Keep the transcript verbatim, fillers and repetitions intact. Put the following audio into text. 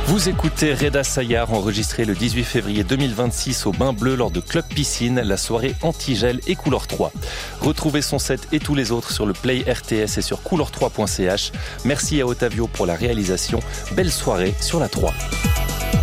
Vous écoutez Reda Sayar, enregistré le dix-huit février deux mille vingt-six au Bain Bleu lors de Club Piscine, la soirée anti-gel et Couleur trois. Retrouvez son set et tous les autres sur le Play R T S et sur couleur trois point c h. Merci à Otavio pour la réalisation. Belle soirée sur la trois.